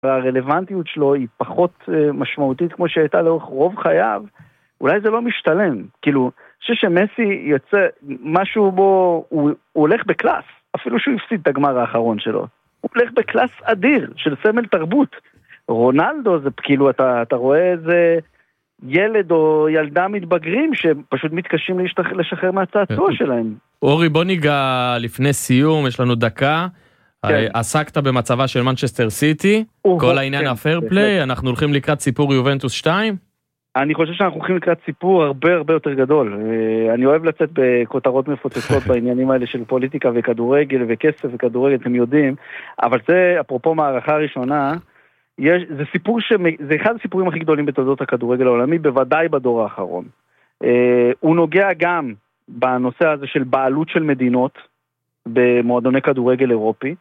והרלוונטיות שלו היא פחות משמעותית כמו שהייתה לאורך רוב חייו, אולי זה לא משתלם. כאילו, שמסי יוצא משהו בו, הוא הולך בקלאס, אפילו שהוא הפסיד את הגמר האחרון שלו. הוא הולך בקלאס אדיר של סמל תרבות. רונלדו זה כאילו, אתה רואה איזה ילד או ילדה מתבגרים שפשוט מתקשים לשחרר מהצעצוע שלהם. אורי, בוא ניגע לפני סיום, יש לנו דקה. עסקת במצבה של מנצ'סטר סיטי, כל העניין הפייר פליי, אנחנו הולכים לקראת סיפור יובנטוס 2? אני חושב שאנחנו הולכים לקראת סיפור הרבה הרבה יותר גדול. אני אוהב לצאת בכותרות מפוצצות בעניינים האלה של פוליטיקה וכדורגל וכסף וכדורגל, אתם יודעים, אבל זה, אפרופו מערכה הראשונה, זה סיפור זה אחד הסיפורים הכי גדולים בתולדות הכדורגל העולמי, בוודאי בדור האחרון. הוא נוגע גם בנושא הזה של בעלות של מדינות במועדוני כדורגל אירופי,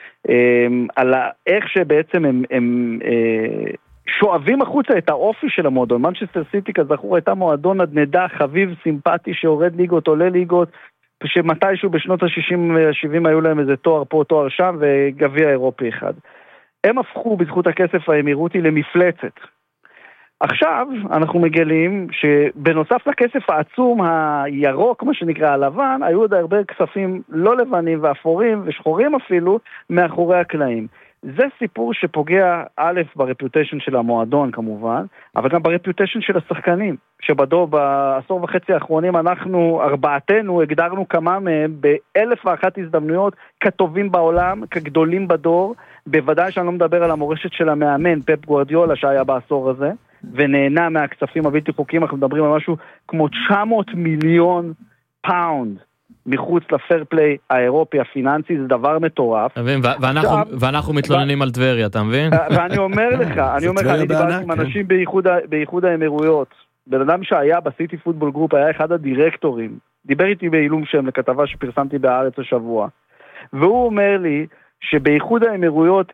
על איך שבעצם הם שואבים החוצה את האופי של המועדון. מנצ'סטר סיטי כזכור הייתה מועדון נדנדה, חביב, סימפטי, שיורד ליגות, עולה ליגות, שמתישהו בשנות ה-60 וה-70 היו להם איזה תואר פה, תואר שם, וגביע אירופי אחד. הם הפכו בזכות הכסף האמירותי למפלצת. עכשיו אנחנו מגלים שבנוסף לכסף העצום הירוק, מה שנקרא הלבן, היו עוד הרבה כספים לא לבנים ואפורים ושחורים אפילו מאחורי הקלעים. זה סיפור שפוגע א' ברפיוטיישן של המועדון כמובן, אבל גם ברפיוטיישן של השחקנים, בעשור וחצי האחרונים אנחנו ארבעתנו הגדרנו כמה מהם ב1,001 הזדמנויות כטובים בעולם, כגדולים בדור, בוודאי שאני לא מדבר על המורשת של המאמן, פפ גוארדיולה שהיה בעשור הזה, ונהנה מהכספים הבלתי חוקיים, אנחנו מדברים על משהו כמו 900 מיליון פאונד, מחוץ לפייר פליי האירופי הפיננסי, זה דבר מטורף. ואנחנו מתלוננים על טבריה, אתה מבין? ואני אומר לך, אני דיברתי עם אנשים באיחוד האמירויות, בן אדם שהיה בסיטי פוטבול גרופ, היה אחד הדירקטורים, דיבר איתי בעילום שם לכתבה שפרסמתי בארץ השבוע, והוא אומר לי שבאיחוד האמירויות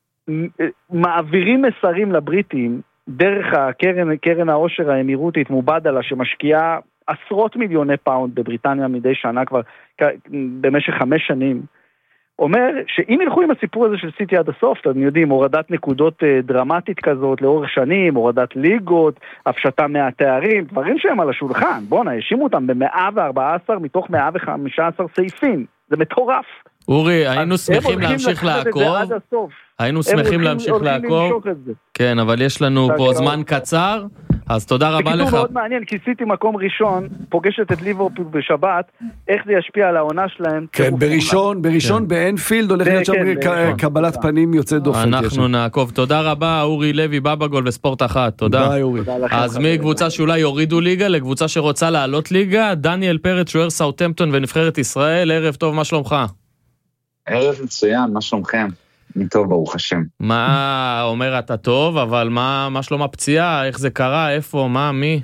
מעבירים מסרים לבריטים, דרך קרן העושר האמירותית מובדלה שמשקיעה עשרות מיליוני פאונד בבריטניה מדי שנה כבר במשך 5 שנים, אומר שאם ילכו עם הסיפור הזה של סיטי עד הסוף, אתם יודעים, הורדת נקודות דרמטית כזאת לאורך שנים, הורדת ליגות, הפשטה מהתארים, דברים שהם על השולחן, בואו נאשימו אותם ב114 מתוך 115 סעיפים, זה מטורף. אורי, היינו שמחים להמשיך לעקוב. היינו שמחים להמשיך לעקוב. כן, אבל יש לנו פה זמן קצר, אז תודה רבה לך. בקיצור מאוד מעניין, כי סיטי מקום ראשון, פוגשת את ליברפול בשבת, איך זה ישפיע על העונה שלהם. כן, בראשון באנפילד הולך להיות שם קבלת פנים יוצא דופן. אנחנו נעקוב. תודה רבה, אורי לוי, בבגול וספורט 1. תודה. אז מקבוצה שאולי יורידו ליגה לקבוצה שרוצה לעלות ליגה, דניאל פרץ, שוער סאות'המפטון ונבחרת ישראל. ערב טוב, מה שלומך? ערב מצוין, מה שלומכם? אני טוב, ברוך השם. מה אומר אתה טוב, אבל מה שלום הפציעה? איך זה קרה? איפה? מה? מי?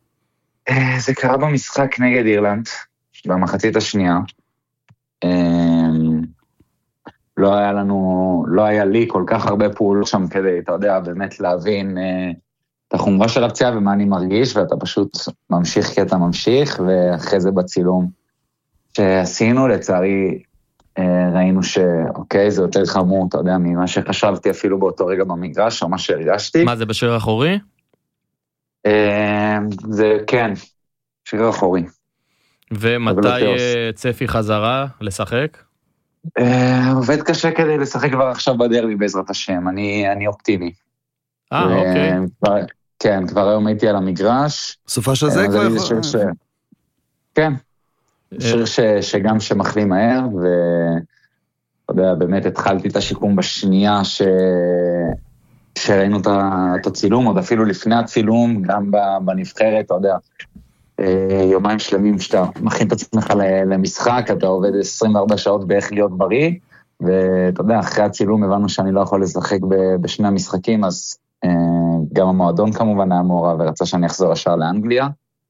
זה קרה במשחק נגד אירלנד, במחצית השנייה. לא היה לי כל כך הרבה פעולות שם כדי, אתה יודע, באמת להבין את החומרה של הפציעה ומה אני מרגיש, ואתה פשוט ממשיך כי אתה ממשיך, ואחרי זה בצילום שעשינו, לצערי, ראינו שאוקיי, זה יותר חמור, אתה יודע, ממה שחשבתי אפילו באותו רגע במגרש, או מה שהרגשתי. מה זה, בשריר אחורי? זה כן, שריר אחורי. ומתי צפי חזרה לשחק? עובד קשה כדי לשחק כבר עכשיו בדרבי בעזרת השם, אני אופטימי. אוקיי. כן, כבר היום הייתי על המגרש. סופה של זה כבר יכול? כן. שיר שגם שמחלים מהר, ואתה יודע, באמת התחלתי את השיקום בשנייה שראינו את הצילום, עוד אפילו לפני הצילום, גם בנבחרת, אתה יודע, יומיים שלמים שאתה מכין את עצמך למשחק, אתה עובד 24 שעות באיך להיות בריא, ואתה יודע, אחרי הצילום הבנו שאני לא יכול לשחק בשני המשחקים, אז גם המועדון כמובן היה מעורב, ורצה שאני אחזור השאר לאנגליה,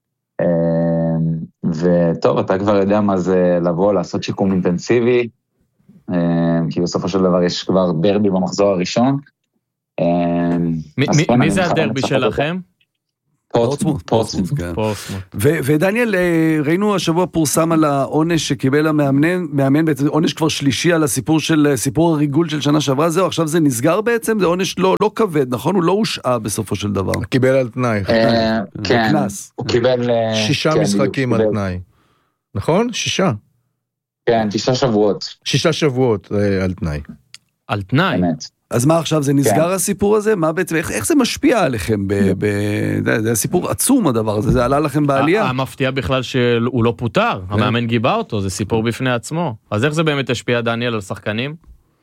וטוב, אתה כבר יודע מה זה לבוא, לעשות שיקום אינטנסיבי, כי בסופו של דבר יש כבר דרבי במחזור הראשון. מי זה הדרבי שלכם? פורטסמוט. ודניאל, ראינו השבוע פורסם על העונש שקיבל המאמן, בעצם עונש כבר שלישי על סיפור הריגול של שנה שעברה, זהו, עכשיו זה נסגר בעצם, זה עונש לא כבד, נכון? הוא לא הושעה בסופו של דבר. קיבל על תנאי. כן, הוא קיבל 6 משחקים על תנאי. נכון? 6. כן, 6 שבועות. 6 שבועות על תנאי. על תנאי? אז מה עכשיו, זה נסגר הסיפור הזה? מה בעצם, איך זה משפיע עליכם? זה סיפור עצום הדבר הזה, זה עלה לכם בעלייה. המפתיע בכלל שהוא לא פוטר, המאמן גיבה אותו, זה סיפור בפני עצמו. אז איך זה באמת השפיע, דניאל, על שחקנים?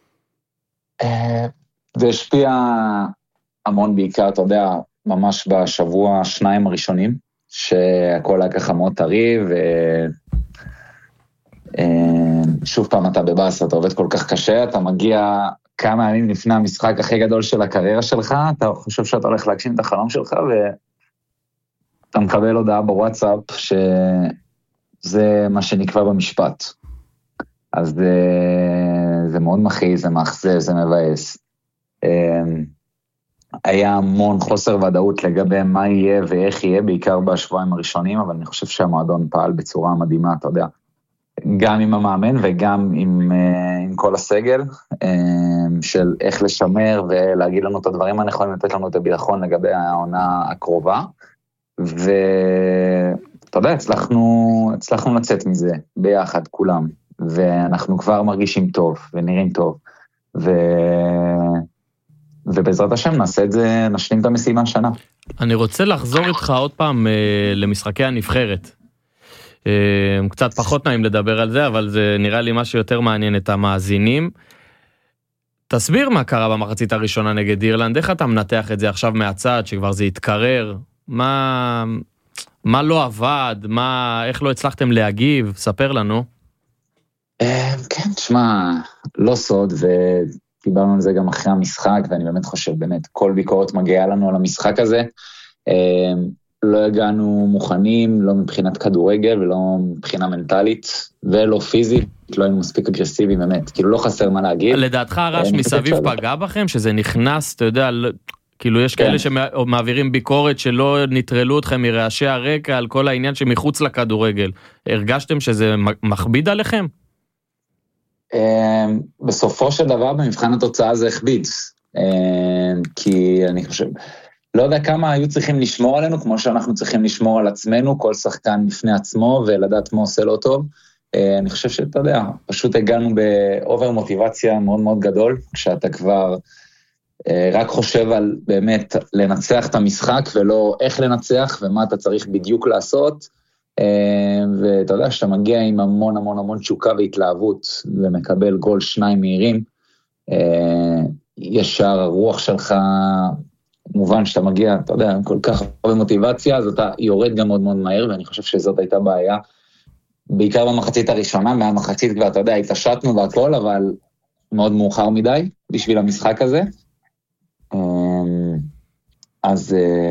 זה השפיע המון בעיקר, אתה יודע, ממש בשבוע 2 הראשונים, שהכל היה ככה מאוד טרי, ושוב פעם אתה בבאס, אתה עובד כל כך קשה, אתה מגיע כמה ימים לפני המשחק הכי גדול של הקריירה שלך, אתה חושב שאתה הולך להגשים את החלום שלך, ואתה מקבל הודעה בוואטסאפ, שזה מה שנקבע במשפט. אז זה מאוד מכעיס, זה מאכזב, זה מבאס. היה המון חוסר ודאות לגבי מה יהיה ואיך יהיה, בעיקר בשבועיים הראשונים, אבל אני חושב שהמועדון פעל בצורה מדהימה, אתה יודע, גם עם המאמן וגם עם כל הסגל, של איך לשמר ולהגיד לנו את הדברים הנכונים, לתת לנו את הביטחון לגבי העונה הקרובה, ואתה יודע, הצלחנו לצאת מזה ביחד כולם, ואנחנו כבר מרגישים טוב ונראים טוב, ובעזרת השם נעשה את זה, נשלים את המשימה השנה. אני רוצה לחזור איתך עוד פעם למשחקי הנבחרת. קצת פחות נעים לדבר על זה, אבל זה נראה לי משהו יותר מעניין את המאזינים. תסביר מה קרה במחצית הראשונה נגד אירלנד, איך אתה מנתח את זה עכשיו מהצד, שכבר זה יתקרר, מה לא עבד, איך לא הצלחתם להגיב, ספר לנו. כן, תשמע, לא סוד, ודיברנו על זה גם אחרי המשחק, ואני באמת חושב, באמת, כל ביקורת מגיעה לנו על המשחק הזה, לא הגענו מוכנים, לא מבחינת כדורגל, ולא מבחינה מנטלית, ולא פיזית, לא היינו מספיק אגרסיביים, באמת, כאילו לא חסר מה להגיד. לדעתך הרעש מסביב פגע בכם, שזה נכנס, אתה יודע, כאילו יש כאלה שמעבירים ביקורת, שלא נטרלו אתכם מרעשי הרקע, על כל העניין שמחוץ לכדורגל. הרגשתם שזה מכביד עליכם? בסופו של דבר, במבחן התוצאה זה הכביד, כי אני חושב... לא יודע כמה היו צריכים לשמור עלינו, כמו שאנחנו צריכים לשמור על עצמנו, כל שחקן בפני עצמו, ולדעת מה עושה לא טוב. אני חושב שאתה יודע, פשוט הגענו באובר מוטיבציה מאוד מאוד גדול, כשאתה כבר רק חושב על באמת לנצח את המשחק, ולא איך לנצח, ומה אתה צריך בדיוק לעשות, ואתה יודע שאתה מגיע עם המון המון המון תשוקה והתלהבות, ומקבל גול 2 מהירים, ישר הרוח שלך... מובן שאתה מגיע, אתה יודע, כל כך הרבה מוטיבציה, אז אתה יורד גם מאוד מאוד מהר, ואני חושב שזאת הייתה בעיה, בעיקר במחצית הראשונה, מהמחצית כבר, אתה יודע, התעשתנו והכל, אבל מאוד מאוחר מדי, בשביל המשחק הזה. אז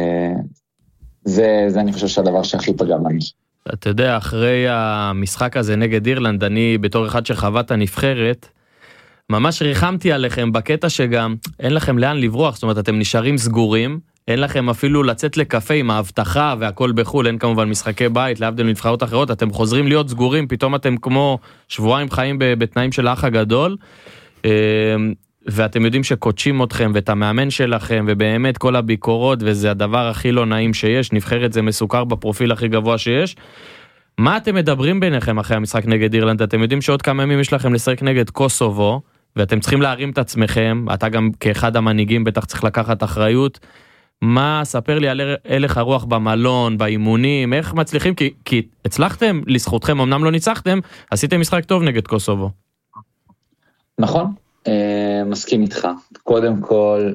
זה אני חושב שהדבר שהכי פגע בנו. אתה יודע, אחרי המשחק הזה נגד אירלנד, אני בתור אחד שחוות הנבחרת, ממש ריחמתי עליכם בקטע שגם אין לכם לאן לברוח, זאת אומרת, אתם נשארים סגורים, אין לכם אפילו לצאת לקפה עם ההבטחה והכל בחול, אין כמובן משחקי בית, להבדיל מנבחרות אחרות, אתם חוזרים להיות סגורים, פתאום אתם כמו שבועיים חיים בתנאים של האח הגדול, ואתם יודעים שקודשים אתכם ואת המאמן שלכם, ובאמת כל הביקורות, וזה הדבר הכי לא נעים שיש, נבחרת זה מסוכר בפרופיל הכי גבוה שיש. מה אתם מדברים ביניכם אחרי המשחק נגד אירלנד? אתם יודעים שעוד כמה ימים יש לכם לשחק נגד קוסובו, ואתם צריכים להרים את עצמכם, אתה גם כאחד המנהיגים בטח צריך לקחת אחריות. מה, ספר לי על הלך הרוח במלון, באימונים, איך מצליחים? כי הצלחתם, לזכותכם, אמנם לא ניצחתם, עשיתם משחק טוב נגד קוסובו. נכון, מסכים איתך. קודם כל,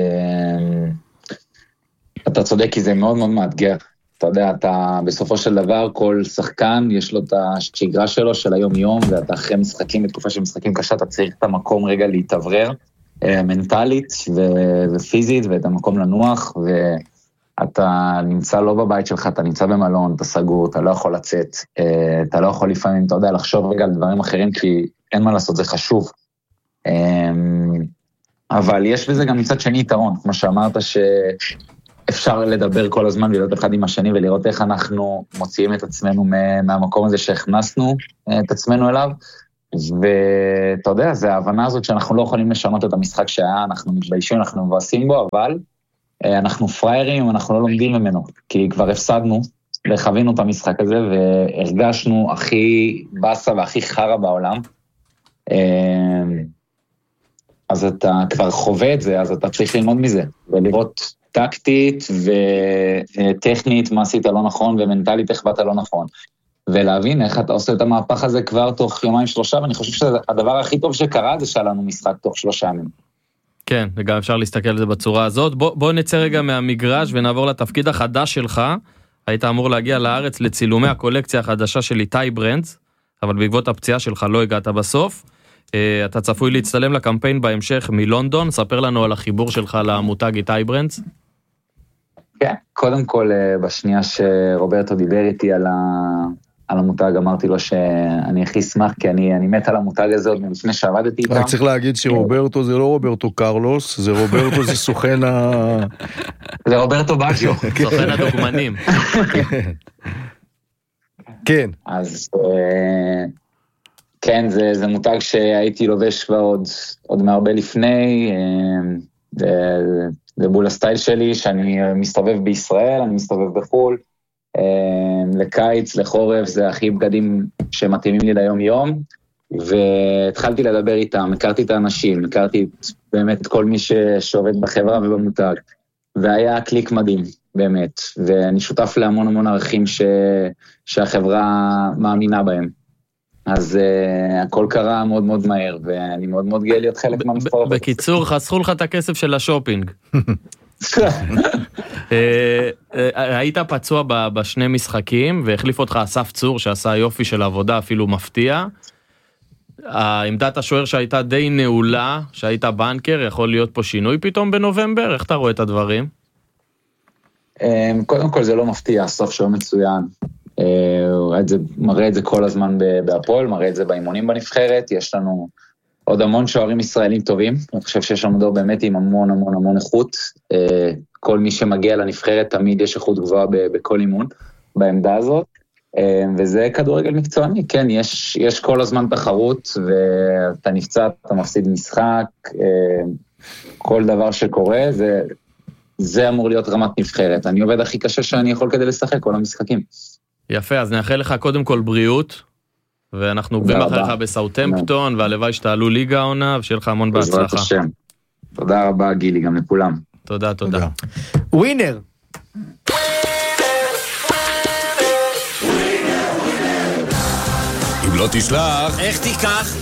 אתה צודק כי זה מאוד מאוד מאתגר. אתה יודע, אתה בסופו של דבר, כל שחקן יש לו את השגרה שלו של היום יום, ואתה אחרי משחקים, בתקופה של משחקים קשה, אתה צריך את המקום רגע להתעברר, מנטלית ופיזית, ואת המקום לנוח, ואתה נמצא לא בבית שלך, אתה נמצא במלון, אתה סגור, אתה לא יכול לצאת, אתה לא יכול לפעמים, אתה יודע, לחשוב רגע על דברים אחרים, כי אין מה לעשות, זה חשוב. אבל יש בזה גם מצד שני יתרון, כמו שאמרת אפשר לדבר כל הזמן ולהיות אחד עם השני, ולראות איך אנחנו מוציאים את עצמנו מהמקום הזה שהכנסנו את עצמנו אליו, ואתה יודע, זה ההבנה הזאת שאנחנו לא יכולים לשנות את המשחק שהיה, אנחנו מתביישים, אנחנו מבאסים בו, אבל אנחנו פריירים, אנחנו לא לומדים ממנו, כי כבר הפסדנו, וחווינו את המשחק הזה, והרגשנו הכי בסה והכי חרה בעולם, אז אתה כבר חווה את זה, אז אתה צריך ללמוד מזה, ולראות טקטית וטכנית מה עשית לא נכון, ומנטלית איך באת לא נכון, ולהבין איך אתה עושה את המהפך הזה כבר תוך יומיים שלושה, ואני חושב שהדבר הכי טוב שקרה זה שהיה לנו משחק תוך 3 ימים. כן, וגם אפשר להסתכל על זה בצורה הזאת. בוא נצא רגע מהמגרש ונעבור לתפקיד החדש שלך. היית אמור להגיע לארץ לצילומי הקולקציה החדשה של איתי ברנדס, אבל בעקבות הפציעה שלך לא הגעת בסוף. אתה צפוי להצטלם לקמפיין בהמשך מלונדון, ספר לנו על החיבור שלך למותג איתי ברנדס. כן, קודם כל בשנייה שרוברטו דיבר איתי על המותג, אמרתי לו שאני הכי אשמח, כי אני מת על המותג הזה עוד לפני שעבדתי איתם. רק צריך להגיד שרוברטו זה לא רוברטו קרלוס, זה רוברטו זה סוכן זה רוברטו בג'יו. סוכן הדוגמנים. כן. אז כן, זה מותג שהייתי לובש כבר עוד מהרבה לפני, זה בול הסטייל שלי, שאני מסתובב בישראל, אני מסתובב בחול, לקיץ, לחורף, זה הכי בגדים שמתאימים לי ליום יום, והתחלתי לדבר איתם, הכרתי את האנשים, הכרתי באמת את כל מי שעובד בחברה ובמותג, והיה קליק מדהים, באמת, ואני שותף להמון המון ערכים שהחברה מאמינה בהם. אז הכל קרה מאוד מאוד מהר, ואני מאוד מאוד גאה להיות חלק מהמספר. בקיצור, חסכו לך את הכסף של השופינג. היית פצוע בשני משחקים, והחליף אותך אסף צור, שעשה יופי של עבודה, אפילו מפתיע. העמדת השוער שהייתה די נעולה, שהיית בנקר, יכול להיות פה שינוי פתאום בנובמבר? איך אתה רואה את הדברים? קודם כל זה לא מפתיע, סוף שוער מצוין. מראה את זה כל הזמן בהפועל, מראה את זה באימונים בנבחרת, יש לנו עוד המון שוערים ישראלים טובים, אני חושב שיש לנו דור באמת עם המון המון המון איכות, כל מי שמגיע לנבחרת תמיד יש איכות גבוהה בכל אימון, בעמדה הזאת, וזה כדורגל מקצועני, כן, יש כל הזמן תחרות, ואתה נפצע, אתה מפסיד משחק, כל דבר שקורה, זה אמור להיות רמת נבחרת, אני עובד הכי קשה שאני יכול כדי לשחק כל המשחקים. יפה, אז נאחל לך קודם כל בריאות, ואנחנו עוקבים אחריך בסאוטהמפטון, והלוואי שתעלו ליגה העונה, ושיהיה לך המון בהצלחה. תודה רבה גילי, גם לכולם. תודה, תודה. ווינר. אם לא תשלח, איך תיקח?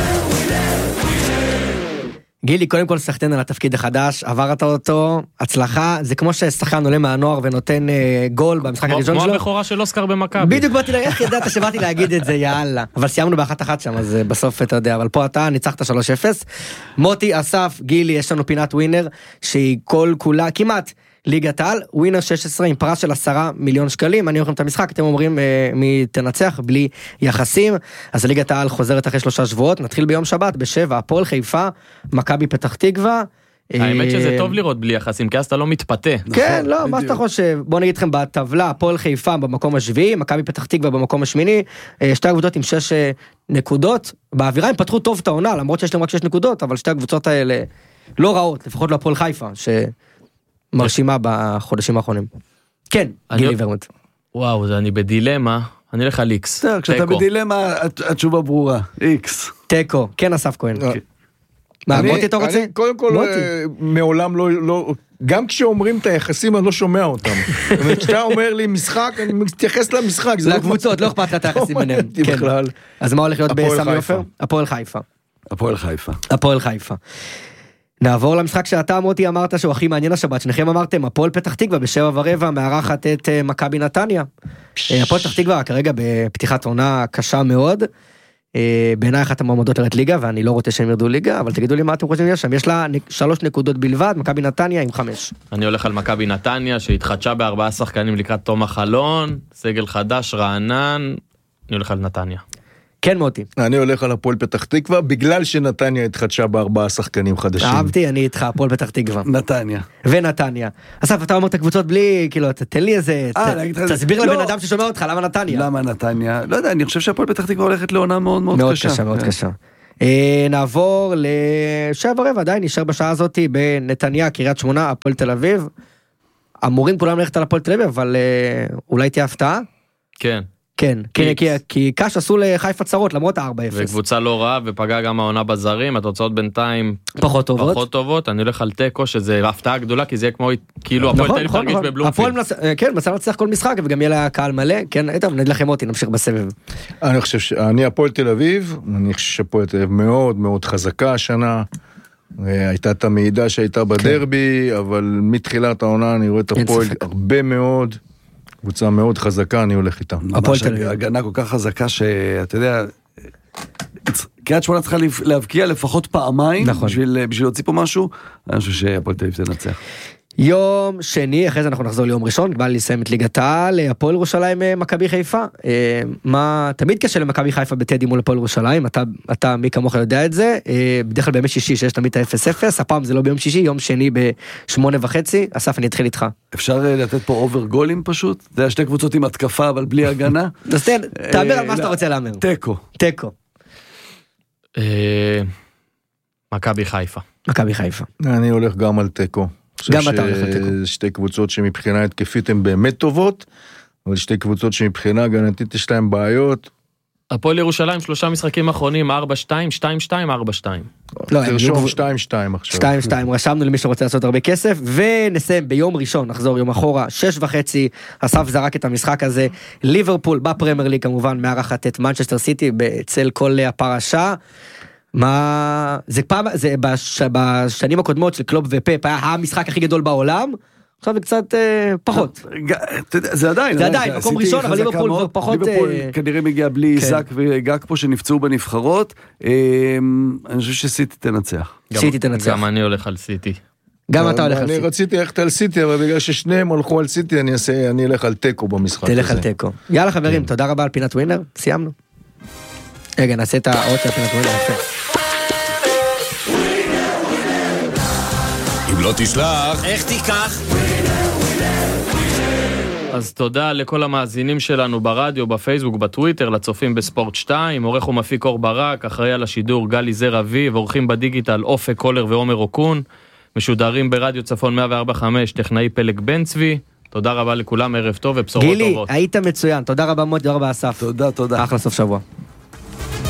גילי, קודם כל סחטן על התפקיד החדש, עברת אותו, הצלחה, זה כמו ששחקן עולה מהנוער ונותן גול במשחק הראשון שלו. כמו הבכורה של אוסקר במכבי. בדיוק באתי, איך ידעת שבאתי להגיד את זה, יאללה. אבל סיימנו ב1-1 שם, אז בסוף אתה יודע, אבל פה אתה ניצחת 3-0. מוטי, אסף, גילי, יש לנו פינת ווינר, שהיא כל כולה, כמעט, ליגת העל, ווינר 16 עם פרס של 10 מיליון שקלים, אני אומר לכם את המשחק, אתם אומרים מי תנצח בלי יחסים, אז ליגת העל חוזרת אחרי 3 שבועות, נתחיל ביום שבת ב7, הפועל חיפה, מכבי פתח תקווה. האמת שזה טוב לראות בלי יחסים, כי אז אתה לא מתפתה. כן, לא, מה שאתה חושב, בוא נגיד לכם בטבלה, הפועל חיפה במקום השביעי, מכבי פתח תקווה במקום השמיני, 2 קבוצות עם 6 נקודות, באווירה הם פתחו טוב את העונה, למרות שיש להם רק 6 נקודות, אבל 2 הקבוצות האלה לא רעות, לפחות להפועל חיפה, מרשימה בחודשים האחרונים. כן, גילי ורמוט. וואו, אני בדילמה, אני אלך על איקס. כשאתה בדילמה, התשובה ברורה, איקס. טקו, כן אסף כהן. מה, מוטי אתה רוצה? קודם כל, מעולם לא, גם כשאומרים את היחסים אני לא שומע אותם. כשאתה אומר לי משחק, אני מתייחס למשחק. לקבוצות, לא אכפת לה את היחסים ביניהם. אז מה הולך להיות בסמי עופר? הפועל חיפה. הפועל חיפה. נעבור למשחק שאתה מוטי אמרת שהוא הכי מעניין השבת, שניכם אמרתם, הפועל פתח תקווה ב7:15 מארחת את מכבי נתניה. הפועל פתח תקווה כרגע בפתיחת עונה קשה מאוד, בעיניי אחת המועמדות לרדת ליגה, ואני לא רוצה שהם ירדו ליגה, אבל תגידו לי מה אתם חושבים שם, יש לה 3 נקודות בלבד, מכבי נתניה עם 5. אני הולך על מכבי נתניה, שהתחדשה ב4 שחקנים לקראת תום החלון, סגל חדש, רענן, אני הולך על נתניה. כן מוטי. אני הולך על הפועל פתח תקווה, בגלל שנתניה התחדשה ב4 שחקנים חדשים. אהבתי, אני איתך, הפועל פתח תקווה. נתניה. ונתניה. אסף, אתה אומר את הקבוצות בלי, כאילו, תן לי איזה, תסביר לבן אדם ששומע אותך, למה נתניה? למה נתניה? לא יודע, אני חושב שהפועל פתח תקווה הולכת לעונה מאוד מאוד קשה. מאוד קשה. נעבור ל7:15, עדיין נשאר בשעה הזאת בנתניה, קריית שמונה, הפועל תל אביב. אמורים כולם ללכת על הפועל תל אביב, אבל אולי תהיה הפתעה? כן. כן, כי קש עשו לחיפה צרות למרות 4-0. וקבוצה לא רעה ופגעה גם העונה בזרים, התוצאות בינתיים פחות טובות, אני הולך על תיקו שזה הפתעה גדולה, כי זה יהיה כמו כאילו הפועל תל אביב תרגיש בבלומפילד. כן, מצא לנצח כל משחק וגם יהיה לה קהל מלא, כן, איתם, נד לכם אותי, נמשיך בסבב. אני חושב שאני הפועל תל אביב, אני חושב שהפועל תל אביב מאוד מאוד חזקה השנה, הייתה את המעידה שהייתה בדרבי, אבל מתחילת העונה אני רואה את הפועל הרבה מאוד, קבוצה מאוד חזקה, אני הולך איתה. הגנה כל כך חזקה שאתה יודע, קריית שמונה צריכה להבקיע לפחות פעמיים, בשביל להוציא פה משהו, אני חושב שהפועל תל אביב תנצח. יום שני, אחרי זה אנחנו נחזור ליום ראשון, בא לסיים את ליגת העל, הפועל ירושלים, מכבי חיפה. מה, תמיד קשה למכבי חיפה בטדי מול הפועל ירושלים, אתה מי כמוך יודע את זה, בדרך כלל בימי שישי שיש תמיד את ה-0-0, הפעם זה לא ביום שישי, יום שני ב8:30, אסף אני אתחיל איתך. אפשר לתת פה אובר גולים פשוט? זה היה שתי קבוצות עם התקפה, אבל בלי הגנה. אז תאמר על מה שאתה רוצה לאמר. תיקו. מכבי חיפה. מכבי חיפה. אני הולך גם על תיקו. גם אתה הולך על תיקו. שתי קבוצות שמבחינה התקפית הן באמת טובות, אבל שתי קבוצות שמבחינה הגנתית יש להן בעיות. הפועל ירושלים 3 משחקים אחרונים, 4-2, 2-2, 4-2. תרשום 2-2 עכשיו. 2-2, רשמנו למי שרוצה לעשות הרבה כסף, ונסיים ביום ראשון, נחזור יום אחורה, 6:30, אסף זרק את המשחק הזה, ליברפול בפרמייר ליג כמובן, מארחת את מנצ'סטר סיטי, בצל כל הפרשה, זה בשנים הקודמות של קלופ ופפ, היה המשחק הכי גדול בעולם, עכשיו זה קצת פחות. זה עדיין, מקום ראשון, אבל ליברפול פחות... ליברפול כנראה מגיע בלי זק וגג פה שנפצעו בנבחרות, אני חושב שסיטי תנצח. גם אני הולך על סיטי. גם אתה הולך על סיטי. אני רציתי ללכת על סיטי, אבל בגלל ששניהם הלכו על סיטי, אני אלך על תיקו במשחק הזה. תלך על תיקו. יאללה חברים, תודה רבה על פינת ווינר, סיימנו. רגע, נעשה את האות של פינת ווינר, יפה. אם לא תשלח, איך תיקח? אז תודה לכל המאזינים שלנו ברדיו, בפייסבוק, בטוויטר, לצופים בספורט 2, עורך ומפיק אור ברק, אחראי על השידור גלי זר אביב, עורכים בדיגיטל אופק קולר ועומר אוקון, משודרים ברדיו צפון 104.5, טכנאי פלג בן צבי, תודה רבה לכולם, ערב טוב ובשורות טובות. גילי, היית מצוין, תודה רבה מאוד, תודה רבה אסף. תודה. אחלה סוף שבוע.